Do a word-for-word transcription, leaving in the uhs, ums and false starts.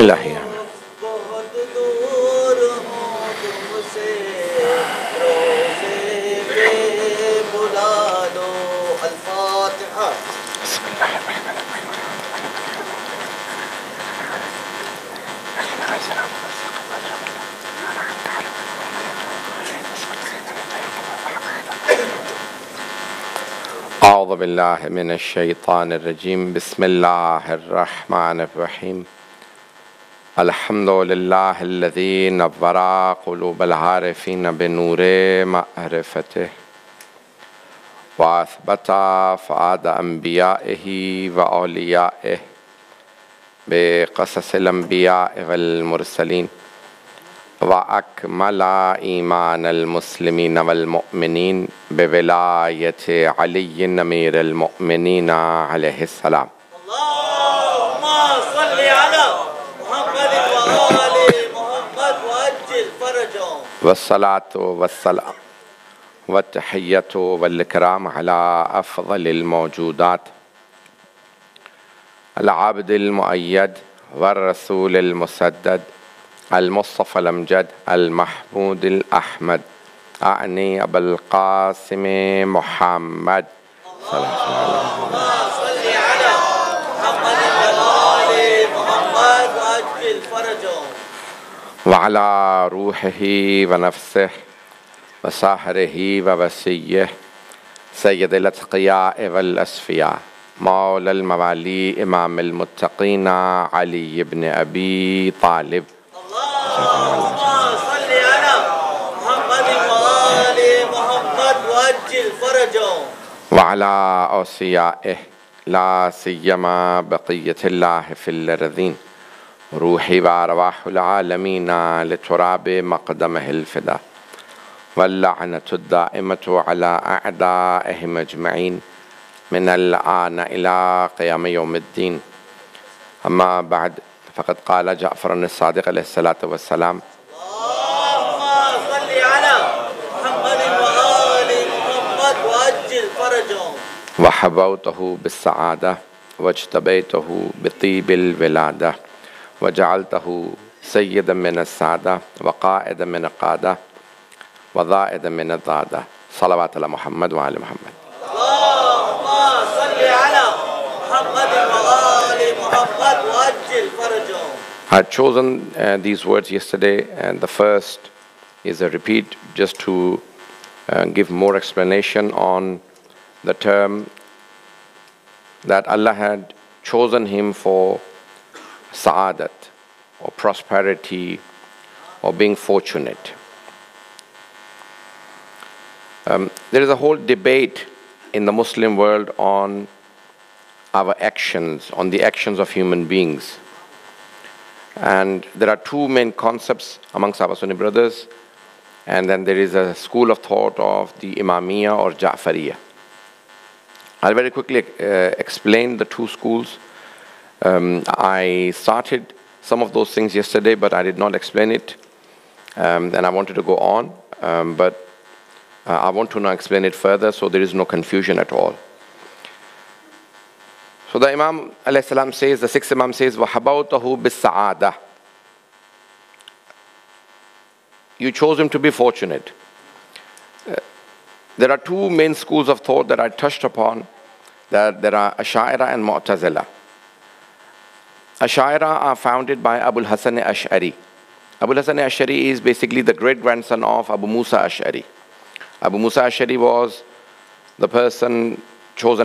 इलाही बहुत दूर हूँ तुमसे, रोज़े पे बुला लो। अल-फातिहा। أعوذ بالله من الشيطان الرجيم بسم الله الرحمن الرحيم الحمد لله الذي نور قلوب العارفين بنور معرفته وأثبت فؤاد أنبيائه وأوليائه بقصص الأنبياء والمرسلين وأكمل إيمان المسلمين والمؤمنين بولاية علي أمير المؤمنين عليه السلام. اللهم صل على محمد وآل محمد وعجل فرجهم. والصلاة والسلام والتحية والإكرام على أفضل الموجودات العبد المؤيد والرسول المسدد المصطفى الأمجد المحمود الأحمد أعني أبا القاسم محمد صلى الله عليه وسلم وعلى روحه ونفسه وساحره ووسيه سيد الأتقياء والأسفياء مولى الموالي إمام المتقين علي بن أبي طالب. اللهم صل على محمد وآل محمد وعجل فرجهم. وعلى أوصيائه لا سيما بقية الله في الأرضين روحي وأرواح العالمين لتراب مقدمه الفدا واللعنة الدائمة على أعدائهم أجمعين من الآن إلى قيام يوم الدين. أما بعد فقد قال جعفر الصادق عليه الصلاة والسلام اللهم صل على محمد وآل محمد وعجل فرجهم. وحبوته بالسعادة واجتبيته بطيب الولادة وجعلته سيدا من السادة وقائدا من القادة وضائدا من الضادة. صلوات على محمد وعلى محمد. اللهم صل على محمد وآل محمد وعجل فرجهم. I had chosen uh, these words yesterday, and the first is a repeat just to uh, give more explanation on the term that Allah had chosen him for sa'adat or prosperity or being fortunate. Um, there is a whole debate in the Muslim world on our actions, on the actions of human beings. And there are two main concepts amongst our Sunni brothers, and then there is a school of thought of the Imamiyya or Ja'fariyya. I'll very quickly uh, explain the two schools. Um, I started some of those things yesterday, but I did not explain it, um, and I wanted to go on, um, but uh, I want to now explain it further so there is no confusion at all. So the Imam alayhi salam says, the sixth Imam says, وَحَبَوْتَهُ بِالسَّعَادَةِ. You chose him to be fortunate. Uh, there are two main schools of thought that I touched upon. That there are Ash'ira and Mu'tazila. Ash'ira are founded by Abu al-Hasan Ash'ari. Abu al-Hasan Ash'ari is basically the great-grandson of Abu Musa Ash'ari. Abu Musa Ash'ari was the person chosen